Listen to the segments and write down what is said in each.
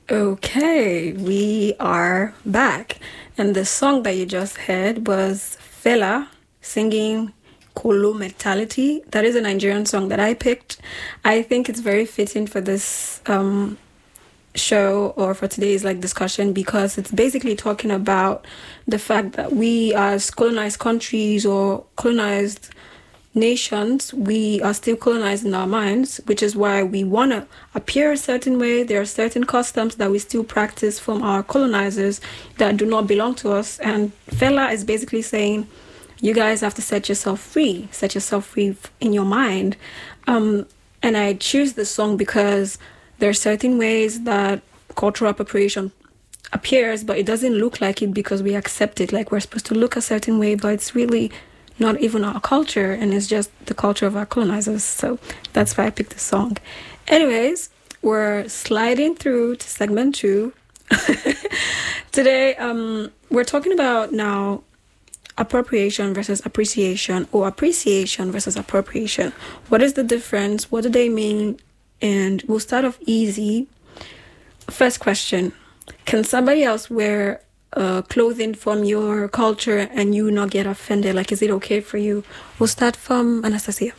Okay, we are back. And the song that you just heard was Fela singing Kolo Mentality. That is a Nigerian song that I picked. I think it's very fitting for this show or for today's discussion because it's basically talking about the fact that we as colonized countries or colonized nations, we are still colonized in our minds, which is why we want to appear a certain way. There are certain customs that we still practice from our colonizers that do not belong to us. And Fela is basically saying, you guys have to set yourself free in your mind. And I choose this song because there are certain ways that cultural appropriation appears, but it doesn't look like it because we accept it. Like we're supposed to look a certain way, but it's really not even our culture, and it's just the culture of our colonizers. So that's why I picked this song. Anyways, we're sliding through to segment 2. Today, we're talking about now appropriation versus appreciation, or appreciation versus appropriation. What is the difference? What do they mean? And we'll start off easy. First question: can somebody else wear clothing from your culture and you not get offended? Like, is it okay for you? We'll start from Anastasia.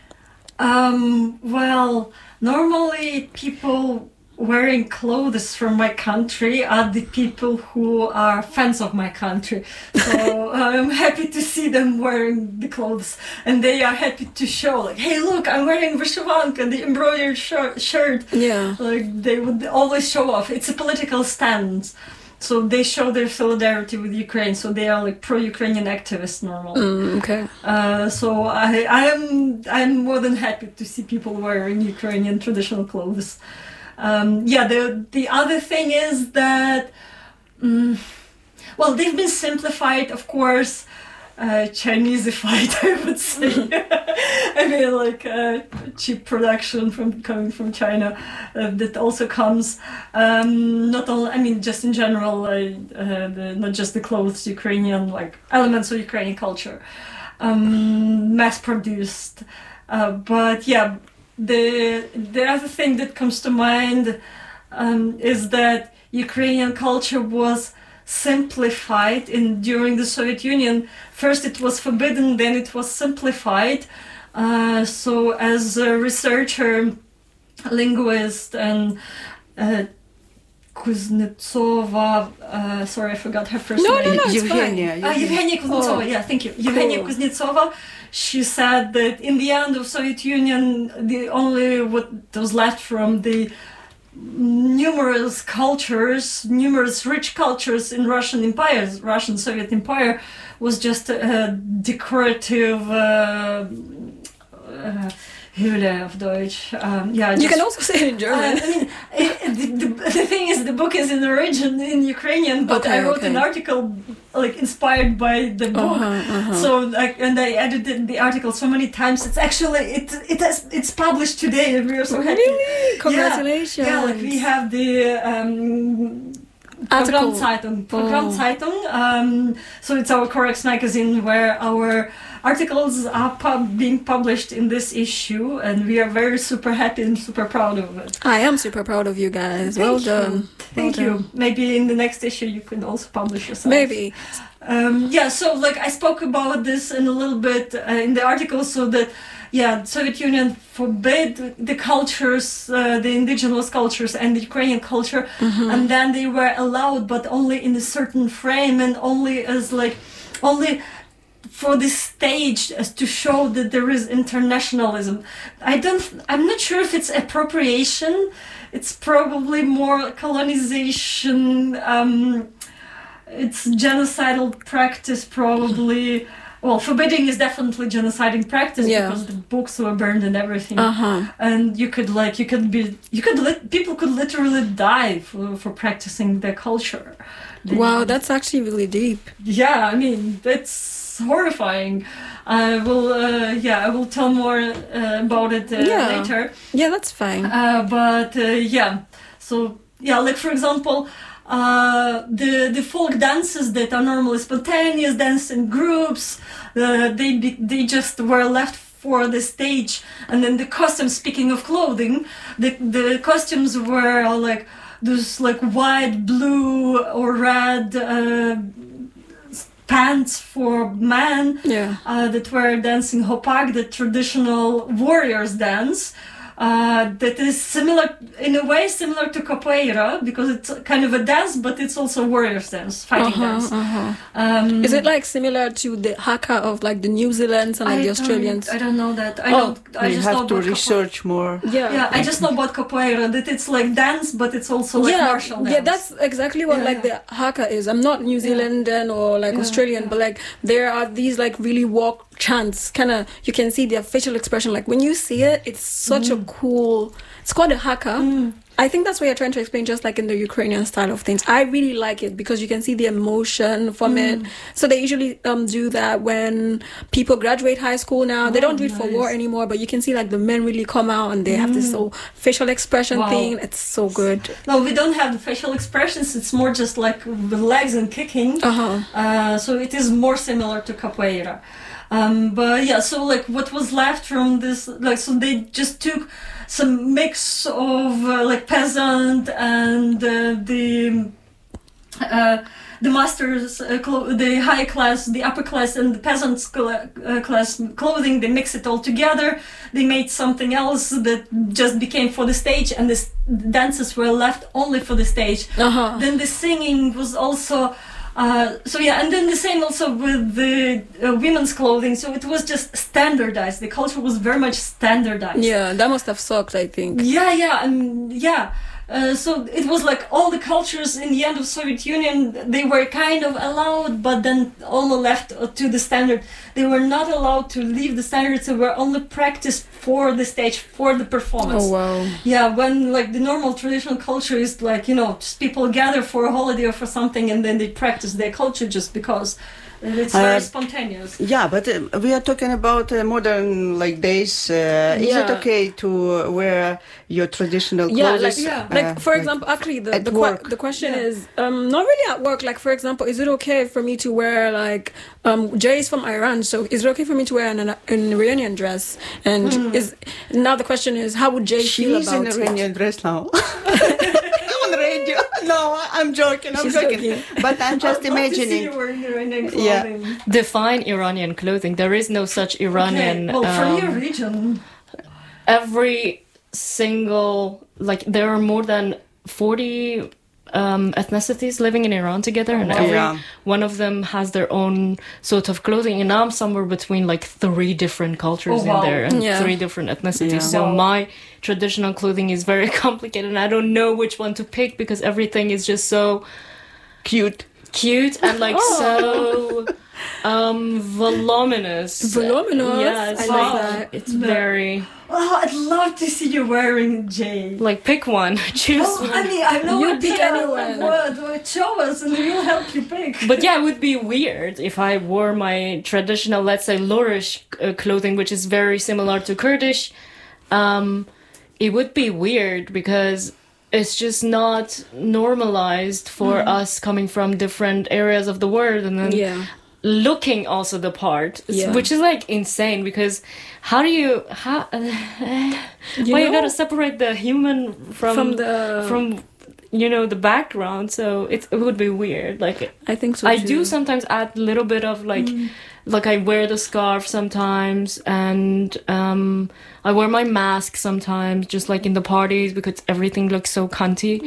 Well, normally people wearing clothes from my country are the people who are fans of my country. So I'm happy to see them wearing the clothes, and they are happy to show, like, hey, look, I'm wearing vyshyvanka, the embroidered shirt. Yeah. Like, they would always show off. It's a political stance. So they show their solidarity with Ukraine. So they are like pro-Ukrainian activists normally. Okay. So I'm more than happy to see people wearing Ukrainian traditional clothes. The other thing is that, well, they've been simplified, of course, Chineseified, I would say. I mean, like cheap production coming from China that also comes. Not only, I mean, just in general, not just the clothes, Ukrainian, like elements of Ukrainian culture, mass-produced. But yeah, the other thing that comes to mind is that Ukrainian culture was simplified during the Soviet Union. First it was forbidden, then it was simplified. So as a researcher, linguist, and Kuznetsova, sorry, I forgot her first name. No, Evgenia Kuznetsova, yeah, thank you. Evgenia Kuznetsova, she said that in the end of Soviet Union, the only what was left from the numerous rich cultures in Russian empires, Russian Soviet Empire, was just a decorative Hülle of Deutsch. You can also say it in German. I mean, the thing is, the book is in Ukrainian, but I wrote an article inspired by the book. So and I edited the article so many times. It's actually it's published today, and we are so happy. Really? Congratulations! Yeah, we have the Programmzeitung. So it's our Corex magazine where our articles are being published in this issue, and we are very super happy and super proud of it. I am super proud of you guys. Well done. Thank you. Maybe in the next issue you can also publish yourself. Maybe. So I spoke about this in a little bit in the article, so that Soviet Union forbade the cultures, the indigenous cultures and the Ukrainian culture, and then they were allowed, but only in a certain frame and only for the stage, as to show that there is internationalism. I'm not sure if it's appropriation. It's probably more colonization. It's genocidal practice, probably. Well, forbidding is definitely genocidal practice because the books were burned and everything. And people could literally die for practicing their culture. Wow, that's actually really deep. Yeah, I mean, that's horrifying. I will tell more about it later. Yeah, that's fine. For example, the folk dances that are normally spontaneous dance in groups, they just were left for the stage, and then the costumes. Speaking of clothing, the costumes were those like white, blue, or red pants for men that were dancing hopak, the traditional warriors dance. That is similar, in a way, similar to capoeira, because it's kind of a dance, but it's also warriors dance, fighting dance. Is it like similar to the haka of like the New Zealanders and like the Australians? I don't know that. I just have to research more. Yeah, I just know about capoeira, that it's like dance, but it's also like martial dance. Yeah, that's exactly what like the haka is. I'm not New Zealandan or like Australian, but like there are these like really walk chants, kind of, you can see their facial expression. Like when you see it, it's such a cool, it's called a haka. I think that's what you're trying to explain, just like in the Ukrainian style of things. I really like it because you can see the emotion from it. So they usually do that when people graduate high school now. They don't do it for war anymore, but you can see like the men really come out and they have this whole facial expression thing. It's so good. No, we don't have the facial expressions. It's more just like the legs and kicking. So it is more similar to capoeira. But yeah, so like what was left from this, like, so they just took some mix of like peasant and the masters, the high class, the upper class, and the peasants class clothing. They mix it all together. They made something else that just became for the stage, and the dances were left only for the stage. Then the singing was also. And then the same also with the women's clothing. So it was just standardized. The culture was very much standardized. Yeah, that must have sucked, I think. So it was like all the cultures in the end of Soviet Union, they were kind of allowed, but then all left to the standard. They were not allowed to leave the standards. They were only practiced for the stage, for the performance. Oh, wow. Yeah, when like the normal traditional culture is like, you know, just people gather for a holiday or for something and then they practice their culture just because it's very spontaneous. Yeah, but we are talking about modern like days. Is it okay to wear your traditional clothes? Like for example, actually the question is not really at work. Like for example, is it okay for me to wear like Jay is from Iran, so is it okay for me to wear an Iranian dress? And now the question is, how would Jay feel about it? She's in Iranian dress now. On the radio. No, I'm joking. I'm joking. But I'm just imagining. You wearing Iranian clothing. Define Iranian clothing. There is no such Iranian. Okay. Well, from your region. Every single, like, there are more than 40 ethnicities living in Iran together, and every one of them has their own sort of clothing. And I'm somewhere between like 3 different cultures in there and 3 different ethnicities. So my traditional clothing is very complicated, and I don't know which one to pick because everything is just so cute and like so voluminous. Yes, I like that. It's very. Oh, I'd love to see you wearing Jay. Like, pick one. Choose one. Honey, I know you pick anyone. Show us and we'll help you pick. But yeah, it would be weird if I wore my traditional, let's say, Lurish clothing, which is very similar to Kurdish. It would be weird because it's just not normalized for us coming from different areas of the world, and then looking also the part, which is like insane because you gotta separate the human from you know the background, so it would be weird. Like I think so I too. do sometimes add a little bit of like I wear the scarf sometimes, and I wear my mask sometimes, just like in the parties, because everything looks so cunty.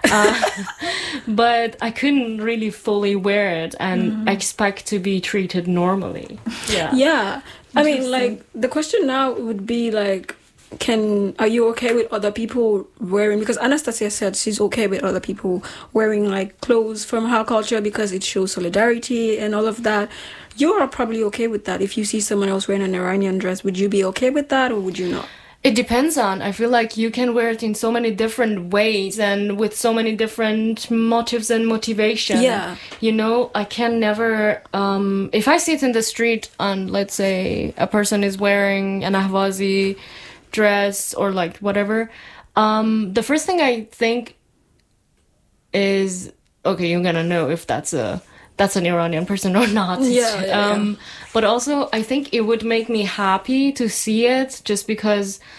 But I couldn't really fully wear it and expect to be treated normally. I mean, like, the question now would be like, are you okay with other people wearing, because Anastasia said she's okay with other people wearing like clothes from her culture because it shows solidarity and all of that. You are probably okay with that. If you see someone else wearing an Iranian dress, would you be okay with that, or would you not? It depends on. I feel like you can wear it in so many different ways and with so many different motives and motivation. Yeah. You know, I can never... if I see it in the street and let's say a person is wearing an Ahwazi dress or like whatever, the first thing I think is, okay, you're gonna know if that's an Iranian person or not. But also I think it would make me happy to see it, just because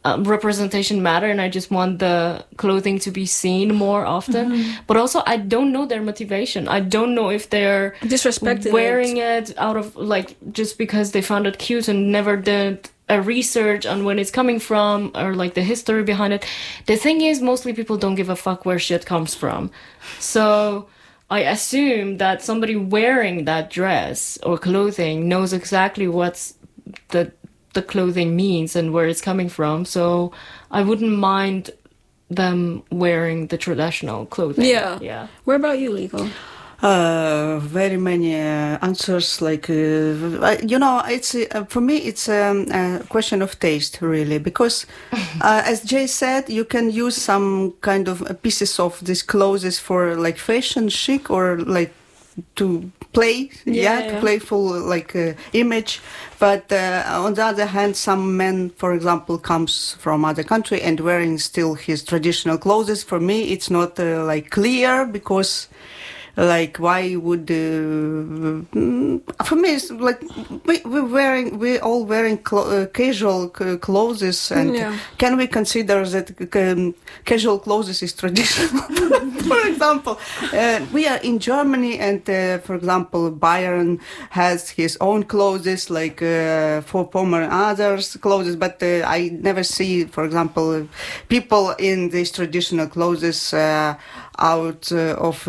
representation matter, and I just want the clothing to be seen more often. But also, I don't know their motivation. I don't know if they're disrespecting wearing it out of like just because they found it cute and never did a research on when it's coming from or like the history behind it. The thing is, mostly people don't give a fuck where shit comes from. So I assume that somebody wearing that dress or clothing knows exactly what's the clothing means and where it's coming from. So I wouldn't mind them wearing the traditional clothing. Yeah. What about you, Liko? Very many answers. Like it's for me, it's a question of taste, really, because as Jay said, you can use some kind of pieces of these clothes for like fashion chic or like to play, playful like image. But on the other hand, some men, for example, comes from other country and wearing still his traditional clothes. For me, it's not like clear, because like why would for me it's like we're all wearing casual clothes, and can we consider that casual clothes is traditional? For example, we are in Germany, and for example, Bayern has his own clothes, like for Pomer and others clothes, but I never see, for example, people in these traditional clothes out of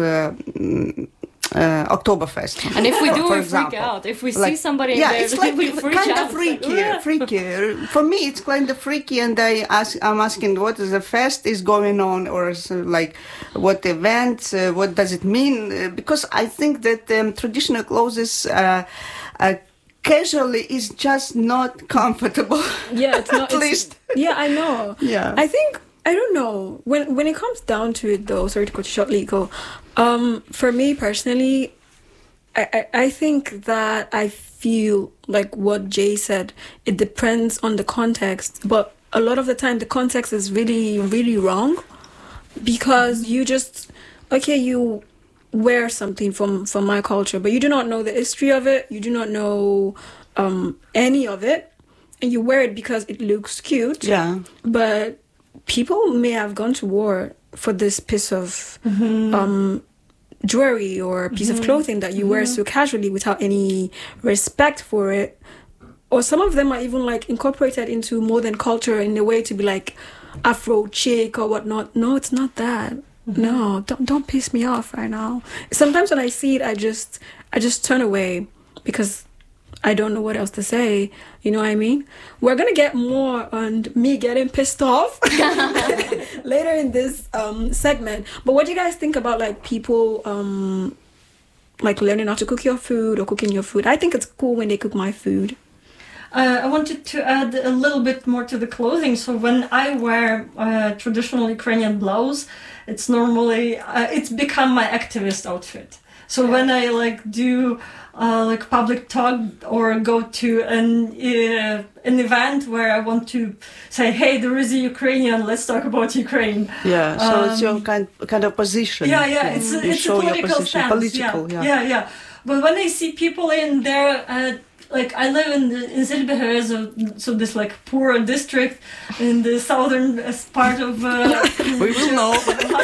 Oktoberfest. And if we do, we freak out. If we see somebody in there, it's like we freak kind out. of freaky. For me, it's kind of freaky, and I'm asking what is the fest is going on, or like what event, what does it mean? Because I think that traditional clothes casually is just not comfortable. Yeah, it's not. At least. Yeah, I know. Yeah, I don't know. When it comes down to it, though, sorry to cut you short, Liko. For me personally, I think that I feel like what Jay said. It depends on the context, but a lot of the time the context is really, really wrong, because you wear something from my culture, but you do not know the history of it. You do not know any of it, and you wear it because it looks cute. Yeah, but people may have gone to war for this piece of jewelry or a piece of clothing that you wear so casually without any respect for it. Or some of them are even like incorporated into modern culture in a way to be like Afro chic or whatnot. No, it's not that. No, don't piss me off right now. Sometimes when I see it, I just turn away because I don't know what else to say. You know what I mean? We're going to get more on me getting pissed off later in this segment. But what do you guys think about like people like learning how to cook your food or cooking your food? I think it's cool when they cook my food. I wanted to add a little bit more to the clothing. So when I wear traditional Ukrainian blouse, it's normally, it's become my activist outfit. So when I like do like public talk or go to an event where I want to say, hey, there is a Ukrainian, let's talk about Ukraine. Yeah, so it's your kind of position. Yeah, it's a political stance. Political, yeah. But when I see people in there, like I live in Zilbehe, so this like poor district in the southern part of. We will know.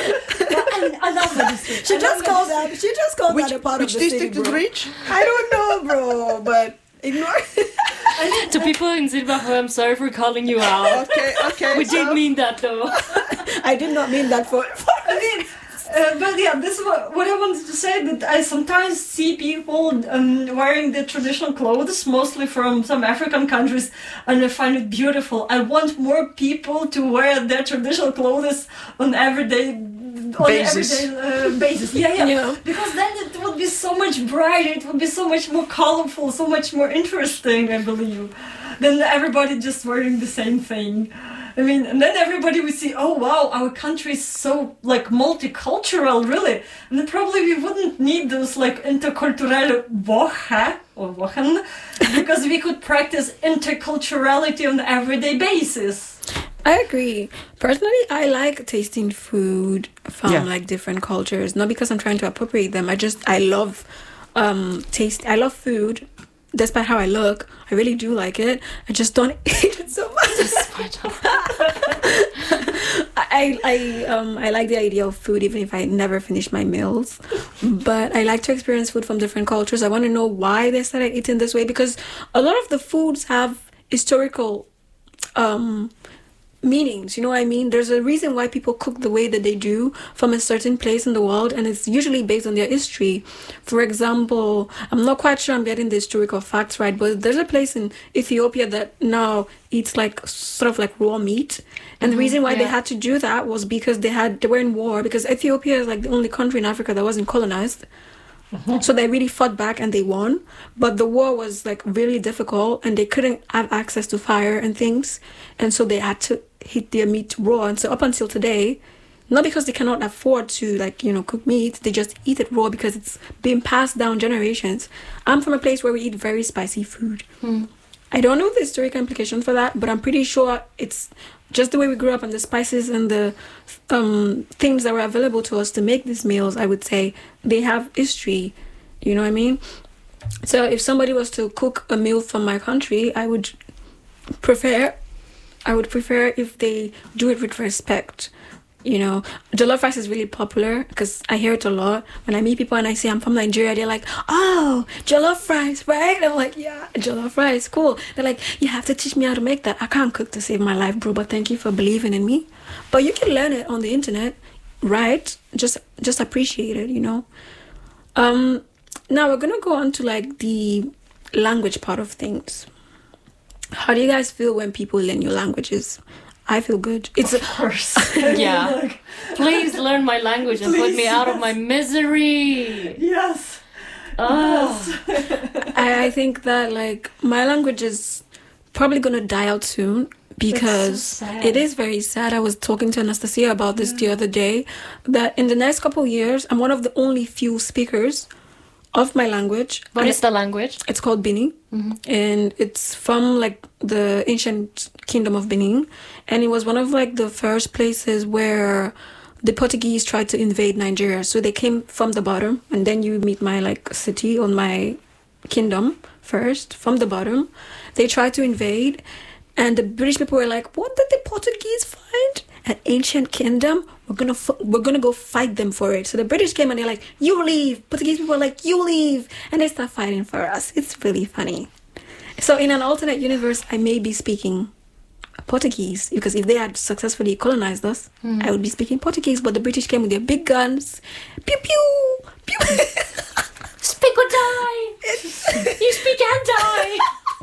I love the district. She just called that a part of the city. Which district is rich? I don't know, bro, but ignore. To people in Zilbehe, I'm sorry for calling you out. Okay. We did mean that, though. I did not mean that for. I mean. But yeah, this is what I wanted to say, that I sometimes see people wearing the traditional clothes, mostly from some African countries, and I find it beautiful. I want more people to wear their traditional clothes on everyday basis. Yeah. Because then it would be so much brighter, it would be so much more colorful, so much more interesting, I believe, than everybody just wearing the same thing. I mean, and then everybody would see, oh wow, our country is so like multicultural, really. And then probably we wouldn't need those like intercultural Woche or Wochen, because we could practice interculturality on an everyday basis. I agree. Personally, I like tasting food from like different cultures, not because I'm trying to appropriate them. I love taste. I love food. despite how I look, I really do like it. I just don't eat it so much. I like the idea of food, even if I never finish my meals. But I like to experience food from different cultures. I want to know why they started eating this way, because a lot of the foods have historical meanings, you know what I mean? There's a reason why people cook the way that they do from a certain place in the world, and it's usually based on their history. For example, I'm not quite sure I'm getting the historical facts right, but there's a place in Ethiopia that now eats like sort of like raw meat, and the reason why they had to do that was because they were in war, because Ethiopia is like the only country in Africa that wasn't colonized. So they really fought back and they won, but the war was like really difficult and they couldn't have access to fire and things, and so they had to eat their meat raw. And so up until today, not because they cannot afford to cook meat, they just eat it raw because it's been passed down generations. I'm from a place where we eat very spicy food. I don't know the historical implication for that, but I'm pretty sure it's just the way we grew up, and the spices and the things that were available to us to make these meals, I would say they have history. You know what I mean? So if somebody was to cook a meal from my country, I would prefer if they do it with respect. You know, jollof rice is really popular because I hear it a lot. When I meet people and I say I'm from Nigeria, they're like, oh, jollof rice, right? And I'm like, yeah, jollof rice, cool. They're like, you have to teach me how to make that. I can't cook to save my life, bro, but thank you for believing in me. But you can learn it on the internet, right? Just appreciate it, you know? Now we're going to go on to like the language part of things. How do you guys feel when people learn your languages? I feel good. Of course. Yeah. Please learn my language and put me out of my misery. Yes. Oh. Yes. I think that like my language is probably gonna die out soon because so it is very sad. I was talking to Anastasia about this the other day, that in the next couple of years, I'm one of the only few speakers of my language. What is the language? It's called Bini, and it's from like the ancient kingdom of Benin, and it was one of like the first places where the Portuguese tried to invade Nigeria. So they came from the bottom, and then you meet my like city on my kingdom first from the bottom. They tried to invade, and the British people were like, "What did the Portuguese find? An ancient kingdom? We're gonna go fight them for it." So the British came and they're like, "You leave." Portuguese people were like, "You leave," and they start fighting for us. It's really funny. So in an alternate universe, I may be speaking Portuguese, because if they had successfully colonized us, I would be speaking Portuguese. But the British came with their big guns, pew pew pew. Speak or die. You speak and die.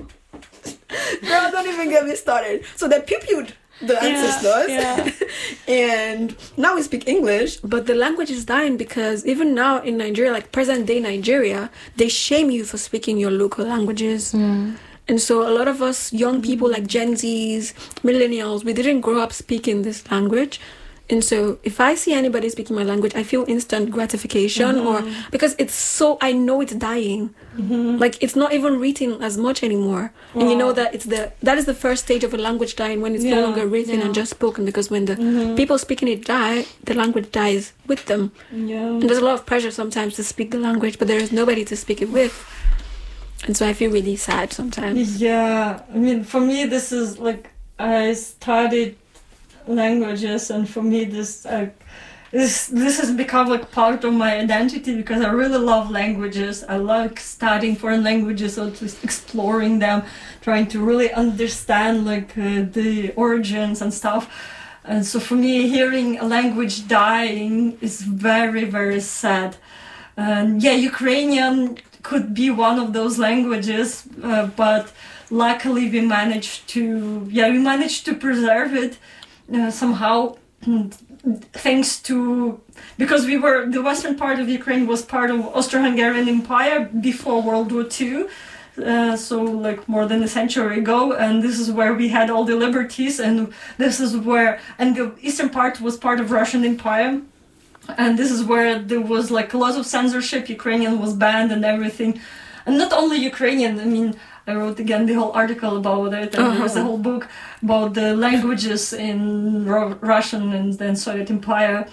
Girl, don't even get me started. So they pew-pewed the ancestors. Yeah. And now we speak English, but the language is dying because even now in Nigeria, like present day Nigeria, they shame you for speaking your local languages. And so a lot of us young people like Gen Zs, millennials, we didn't grow up speaking this language. And so if I see anybody speaking my language, I feel instant gratification, or because I know it's dying. Like it's not even written as much anymore. Wow. And you know that that is the first stage of a language dying, when it's no longer written and just spoken, because when the people speaking it die, the language dies with them. And there's a lot of pressure sometimes to speak the language, but there is nobody to speak it with. And so I feel really sad sometimes. Yeah, I mean, for me, this is like, I studied languages, and for me this has become like part of my identity, because I really love languages. I like studying foreign languages, or just exploring them, trying to really understand like the origins and stuff. And so for me, hearing a language dying is very, very sad. And Ukrainian could be one of those languages, but luckily we managed to preserve it somehow, thanks to, because the western part of Ukraine was part of Austro-Hungarian Empire before World War II, so like more than a century ago, and this is where we had all the liberties, and the eastern part was part of Russian Empire. And this is where there was like a lot of censorship. Ukrainian was banned and everything. And not only Ukrainian, I mean, I wrote again the whole article about it, and there was a whole book about the languages in Russian and then Soviet Empire.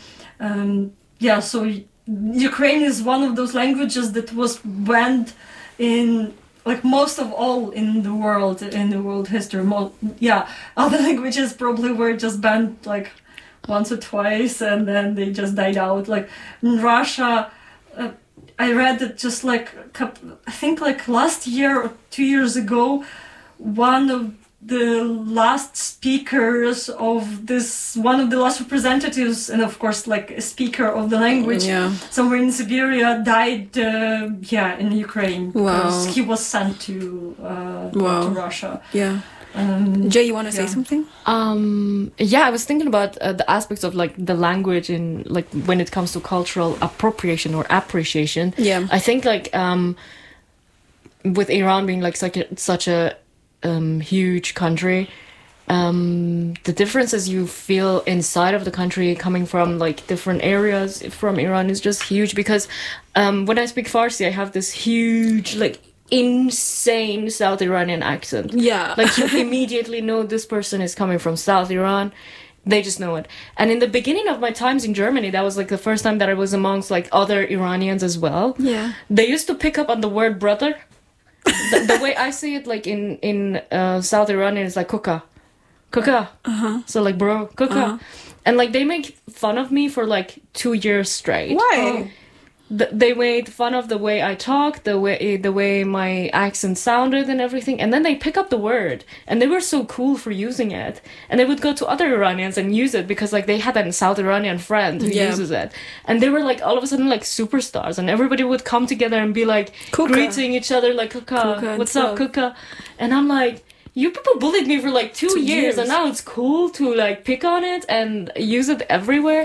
So Ukraine is one of those languages that was banned in like most of all in the world history, other languages probably were just banned like once or twice, and then they just died out. Like in Russia, I read that just like I think like last year or 2 years ago, one of the last speakers of this, one of the last representatives, and of course like a speaker of the language somewhere in Siberia died in Ukraine because he was sent to Russia. Jay, you want to say something? I was thinking about the aspects of like the language in like when it comes to cultural appropriation or appreciation. I think like with Iran being like such a huge country, the differences you feel inside of the country coming from like different areas from Iran is just huge, because when I speak Farsi, I have this huge like insane South Iranian accent. Like you immediately know this person is coming from South Iran. They just know it. And in the beginning of my times in Germany, that was like the first time that I was amongst like other Iranians as well. They used to pick up on the word brother. The way I see it, like in South Iranian, is like kuka. So like bro, kuka. And like they make fun of me for like 2 years straight. Why? They made fun of the way I talk, the way my accent sounded and everything, and then they pick up the word, and they were so cool for using it, and they would go to other Iranians and use it because like they had a South Iranian friend who uses it, and they were like all of a sudden like superstars, and everybody would come together and be like greeting each other like kuka, what's up kuka, and I'm like, you people bullied me for like 2 years, and now it's cool to like pick on it and use it everywhere.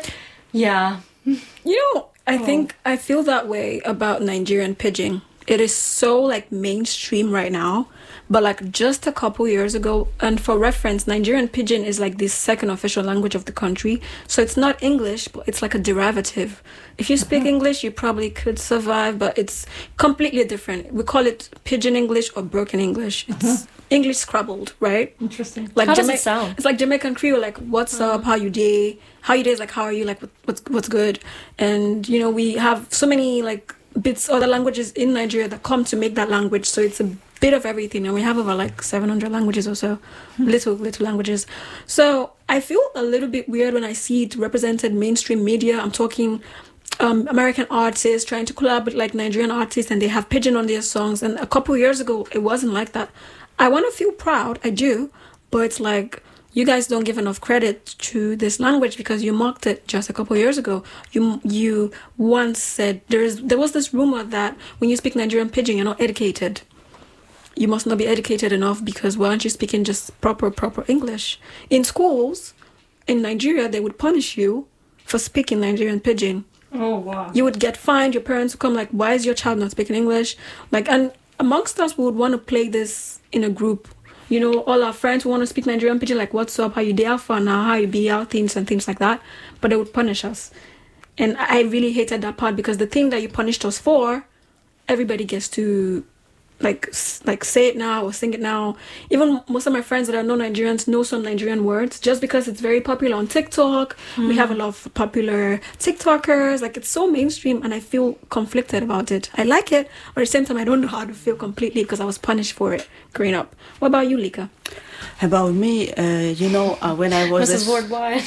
I think I feel that way about Nigerian pidgin. It is so like mainstream right now, but like just a couple years ago, and for reference, Nigerian pidgin is like the second official language of the country. So it's not English, but it's like a derivative. If you speak English, you probably could survive, but it's completely different. We call it pidgin English or broken English. It's English scrabbled, right? Interesting. Like how does it sound? It's like Jamaican Creole, like what's up, how you day is like how are you, like what's good. And you know, we have so many like bits other languages in Nigeria that come to make that language, so it's a bit of everything, and we have over like 700 languages or so, little languages. So I feel a little bit weird when I see it represented mainstream media. I'm talking American artists trying to collab with like Nigerian artists, and they have pidgin on their songs, and a couple years ago it wasn't like that. I want to feel proud, I do, but it's like you guys don't give enough credit to this language because you mocked it just a couple years ago. You once said there was this rumor that when you speak Nigerian pidgin, you're not educated. You must not be educated enough because why aren't you speaking just proper English? In schools in Nigeria, they would punish you for speaking Nigerian pidgin. Oh wow! You would get fined. Your parents would come like, "Why is your child not speaking English?" Like, and amongst us, we would want to play this in a group. You know, all our friends who want to speak Nigerian pidgin, like, what's up, how you day out for now, how you be out, things like that. But they would punish us. And I really hated that part because the thing that you punished us for, everybody gets to like say it now or sing it now. Even most of my friends that are non-Nigerians know some Nigerian words just because it's very popular on TikTok. We have a lot of popular TikTokers. Like, it's so mainstream, and I feel conflicted about it. I like it, but at the same time I don't know how to feel completely because I was punished for it growing up. What about you, Lika? About me, when I was Mrs. Worldwide.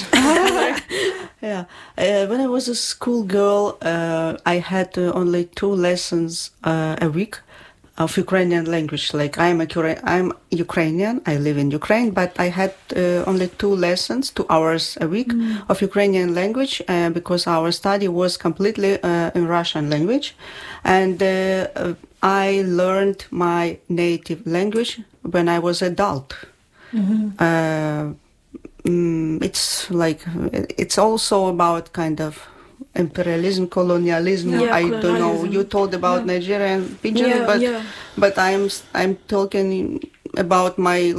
When I was a schoolgirl, I had only 2 lessons a week of Ukrainian language. Like, I'm Ukrainian, I live in Ukraine, but I had only 2 lessons, 2 hours a week of Ukrainian language because our study was completely in Russian language. And I learned my native language when I was adult. It's also about kind of imperialism, colonialism. I don't know. You told about Nigerian pidgin, but I'm talking about my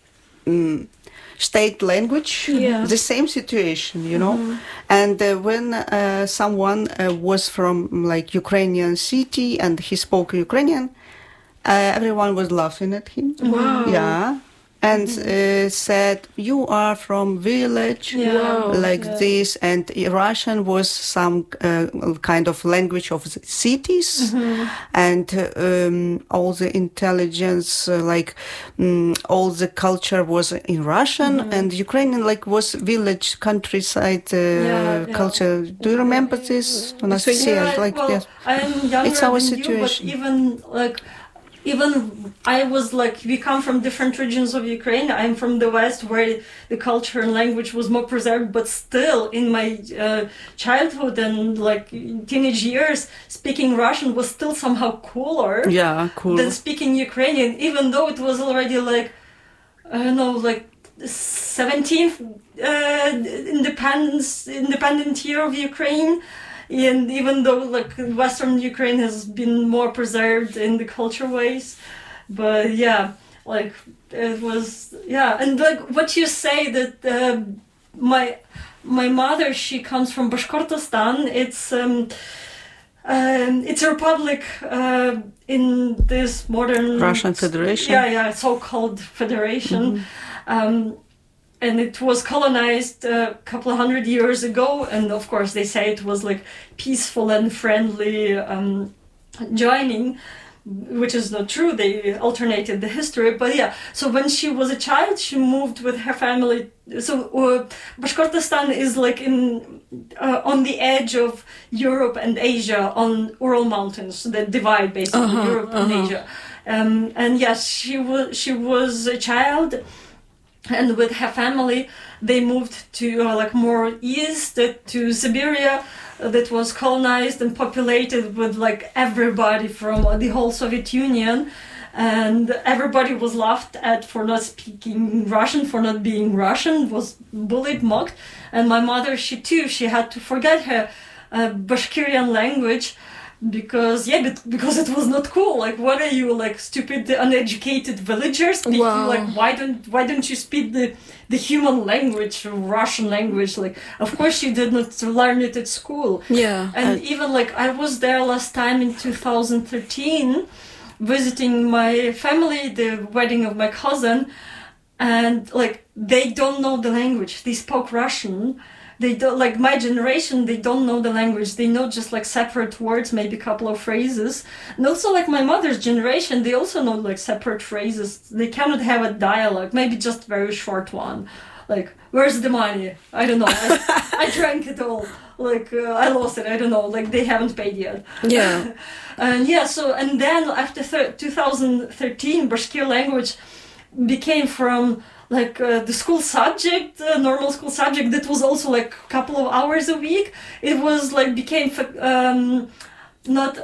state language. The same situation, you know. And when someone was from like Ukrainian city and he spoke Ukrainian, everyone was laughing at him. Wow. Yeah. and said, you are from village, this, and Russian was some kind of language of the cities, and all the intelligence, all the culture was in Russian, and Ukrainian was village, countryside culture. Do you remember this? Yes. I'm younger it's our than situation. You, but even I was we come from different regions of Ukraine. I'm from the West, where the culture and language was more preserved, but still in my childhood and teenage years, speaking Russian was still somehow cooler than speaking Ukrainian, even though it was already 17th independent year of Ukraine. And even though Western Ukraine has been more preserved in the culture ways, but it was and what you say that my mother, she comes from Bashkortostan. It's a republic in this modern Russian Federation. So-called federation. And it was colonized a couple of 100 years ago, and of course they say it was peaceful and friendly joining, which is not true. They alternated the history, but so when she was a child, she moved with her family. So Bashkortostan is on the edge of Europe and Asia, on Ural Mountains that divide basically Europe and Asia. And yes, she was a child. And with her family, they moved to more east, to Siberia, that was colonized and populated with everybody from the whole Soviet Union, and everybody was laughed at for not speaking Russian, for not being Russian, was bullied, mocked. And my mother, she had to forget her Bashkirian language. Because it was not cool. What are you, stupid, uneducated villagers speaking? Why don't you speak the human language, Russian language? Of course you did not learn it at school. Yeah. And even I was there last time in 2013, visiting my family, the wedding of my cousin, and they don't know the language. They spoke Russian. They don't, my generation, they don't know the language. They know just separate words, maybe a couple of phrases. And also my mother's generation, they also know separate phrases. They cannot have a dialogue, maybe just very short one. Where's the money? I don't know. I drank it all. I lost it. I don't know. They haven't paid yet. Yeah. And then after 2013, Bashkir language became from the school subject, normal school subject, that was also a couple of hours a week. It was became not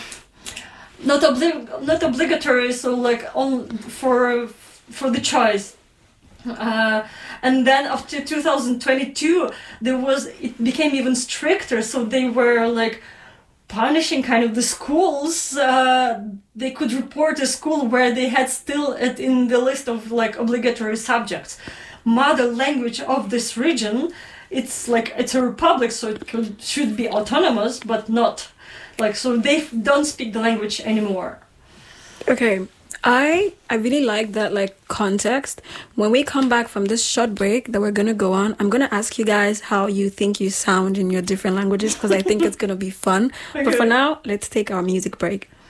obligatory, so on for the choice. And then after 2022, it became even stricter. So they were punishing kind of the schools. They could report a school where they had still it in the list of obligatory subjects. Mother language of this region, it's a republic, so it should be autonomous, but not. So they don't speak the language anymore. Okay. I really like that context. When we come back from this short break that we're gonna go on, I'm gonna ask you guys how you think you sound in your different languages, because I think it's gonna be fun. Okay. But for now, let's take our music break.